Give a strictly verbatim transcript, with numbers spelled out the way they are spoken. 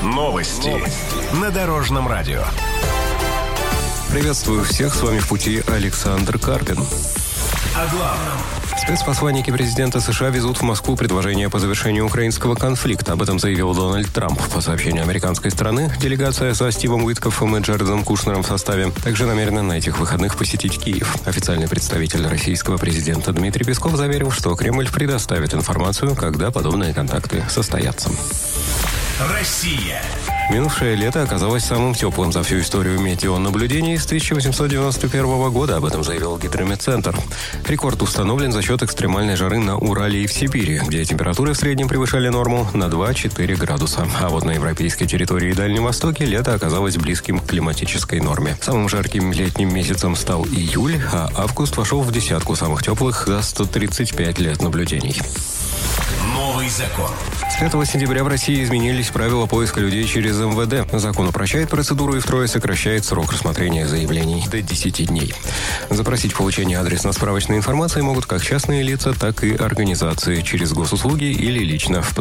Новости, Новости. На Дорожном радио. Приветствую всех, с вами в пути Александр Карпин. О главном. Спецпосланники президента США везут в Москву предложение по завершению украинского конфликта. Об этом заявил Дональд Трамп. По сообщению американской стороны, делегация со Стивом Уиткоффом и Джаредом Кушнером в составе также намерена на этих выходных посетить Киев. Официальный представитель российского президента Дмитрий Песков заверил, что Кремль предоставит информацию, когда подобные контакты состоятся. Россия. Минувшее лето оказалось самым теплым за всю историю метеонаблюдений с тысяча восемьсот девяносто первого года, об этом заявил Гидрометцентр. Рекорд установлен за счет экстремальной жары на Урале и в Сибири, где температуры в среднем превышали норму на два-четыре градуса. А вот на европейской территории и Дальнем Востоке лето оказалось близким к климатической норме. Самым жарким летним месяцем стал июль, а август вошел в десятку самых теплых за сто тридцать пять лет наблюдений. Новый закон. С пятого сентября в России изменились правила поиска людей через эм вэ дэ. Закон упрощает процедуру и втрое сокращает срок рассмотрения заявлений до десяти дней. Запросить получение адресно-справочной информации могут как частные лица, так и организации через госуслуги или лично в